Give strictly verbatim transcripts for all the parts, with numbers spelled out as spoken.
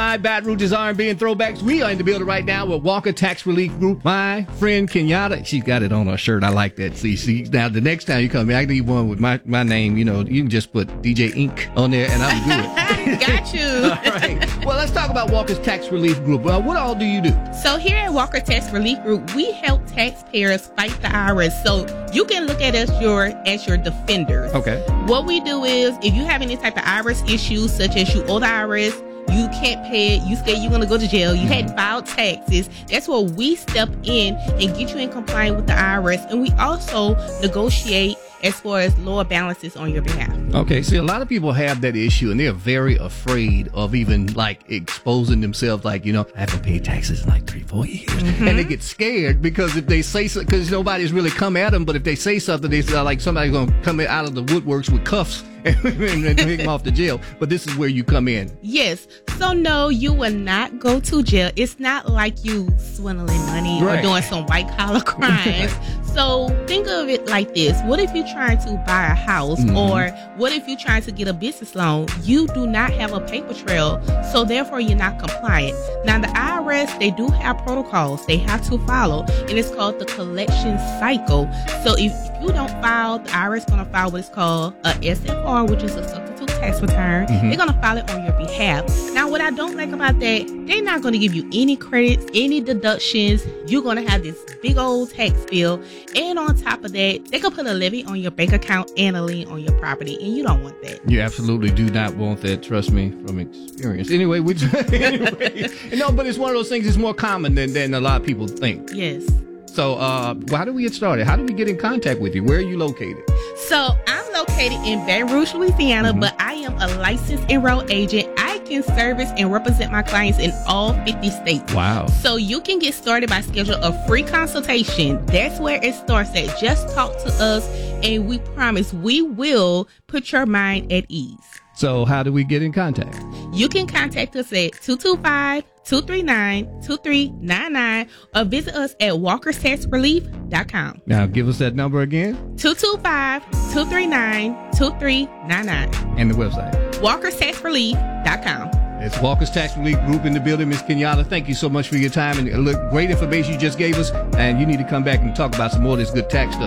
five, Baton Rouge's R and B and throwbacks. We are in the building right now with Walker Tax Relief Group. My friend Kenyatta, she's got it on her shirt. I like that. See, see. Now, the next time you come in, I need one with my, my name. You know, you can just put D J Ink on there, and I'm good. Got you. All right. Well, let's talk about Walker's Tax Relief Group. Well, what all do you do? So here at Walker Tax Relief Group, we help taxpayers fight the I R S. So you can look at us your as your defenders. Okay. What we do is, if you have any type of I R S issues, such as you owe the I R S, you can't pay it, you scared you're going to go to jail, you mm-hmm. hadn't filed taxes, that's where we step in and get you in compliance with the I R S. And we also negotiate as far as lower balances on your behalf. Okay, see, a lot of people have that issue, and they're very afraid of even, like, exposing themselves, like, you know, I haven't paid taxes in, like, three, four years. Mm-hmm. And they get scared because if they say something, because nobody's really come at them, but if they say something, they feel like somebody's going to come out of the woodworks with cuffs and, and take them off to jail. But this is where you come in. Yes. So, no, you will not go to jail. It's not like you swindling money right. or doing some white-collar crimes. So think of it like this. What if you're trying to buy a house mm-hmm. or what if you're trying to get a business loan? You do not have a paper trail, so therefore you're not compliant. Now, the I R S, they do have protocols they have to follow, and it's called the collection cycle. So if, if you don't file, the I R S is going to file what is called a S F R, which is a substitute tax return. Mm-hmm. They're going to file it on your behalf. Now, what I don't like about that, they're not going to give you any credits, any deductions. You're going to have this big old tax bill. And on top of that, they can put a levy on your bank account and a lien on your property, and you don't want that. You absolutely do not want that. Trust me from experience. Anyway, we anyway, no, but it's one of those things. It's more common than, than a lot of people think. Yes. So, uh, how do we get started? How do we get in contact with you? Where are you located? So, I'm located in Baton Rouge, Louisiana, mm-hmm. but I am a licensed enrolled agent. I can service and represent my clients in all fifty states. Wow. So, you can get started by scheduling a free consultation. That's where it starts at. Just talk to us, and we promise we will put your mind at ease. So, how do we get in contact? You can contact us at two two five, two three nine, two three nine nine or visit us at walkers tax relief dot com. Now, give us that number again. two two five, two three nine, two three nine nine. And the website? walkers tax relief dot com. It's Walker's Tax Relief Group in the building. Miz Kenyatta, thank you so much for your time. And look, great information you just gave us. And you need to come back and talk about some more of this good tax stuff.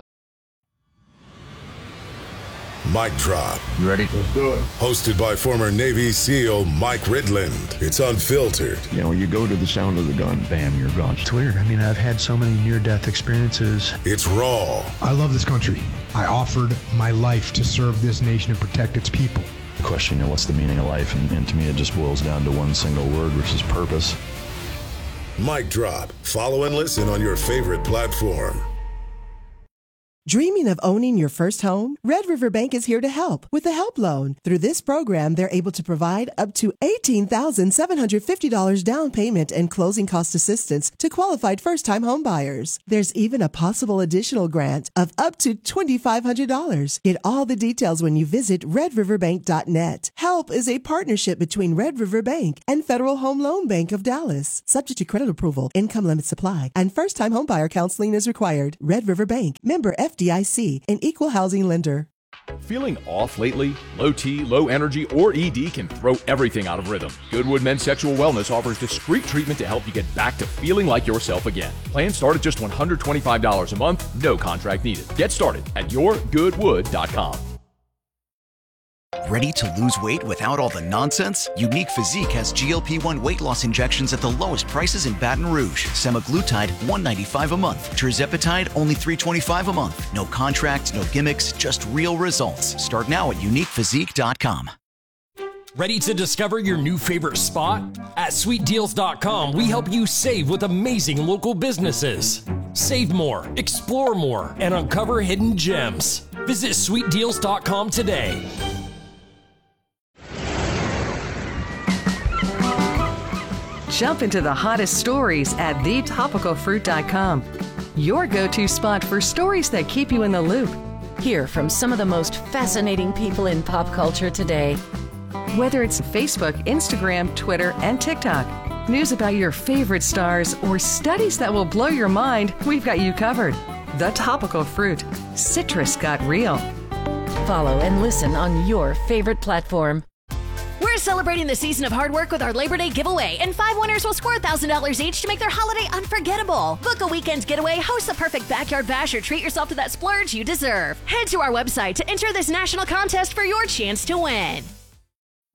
Mic Drop. You ready? Let's do it. Hosted by former Navy SEAL Mike Ridland. It's unfiltered. You know, you go to the sound of the gun, bam, you're gone. It's weird. I mean, I've had so many near-death experiences. It's raw. I love this country. I offered my life to serve this nation and protect its people. The question, you know, what's the meaning of life? And, and to me, it just boils down to one single word, which is purpose. Mic Drop. Follow and listen on your favorite platform. Dreaming of owning your first home? Red River Bank is here to help with a help loan. Through this program, they're able to provide up to eighteen thousand seven hundred fifty dollars down payment and closing cost assistance to qualified first-time home buyers. There's even a possible additional grant of up to two thousand five hundred dollars. Get all the details when you visit red river bank dot net. HELP is a partnership between Red River Bank and Federal Home Loan Bank of Dallas. Subject to credit approval, income limits apply, and first-time home buyer counseling is required. Red River Bank, member F D I C, an equal housing lender. Feeling off lately? Low T, low energy, or E D can throw everything out of rhythm. Goodwood Men's Sexual Wellness offers discreet treatment to help you get back to feeling like yourself again. Plans start at just one hundred twenty-five dollars a month, no contract needed. Get started at your goodwood dot com. Ready to lose weight without all the nonsense? Unique Physique has G L P one weight loss injections at the lowest prices in Baton Rouge. Semaglutide, one hundred ninety-five dollars a month. Tirzepatide, only three hundred twenty-five dollars a month. No contracts, no gimmicks, just real results. Start now at unique physique dot com. Ready to discover your new favorite spot? At sweet deals dot com, we help you save with amazing local businesses. Save more, explore more, and uncover hidden gems. Visit sweet deals dot com today. Jump into the hottest stories at the topical fruit dot com. Your go-to spot for stories that keep you in the loop. Hear from some of the most fascinating people in pop culture today. Whether it's Facebook, Instagram, Twitter, and TikTok, news about your favorite stars, or studies that will blow your mind, we've got you covered. The Topical Fruit. Citrus got real. Follow and listen on your favorite platform. We're celebrating the season of hard work with our Labor Day giveaway, and five winners will score one thousand dollars each to make their holiday unforgettable. Book a weekend getaway, host the perfect backyard bash, or treat yourself to that splurge you deserve. Head to our website to enter this national contest for your chance to win.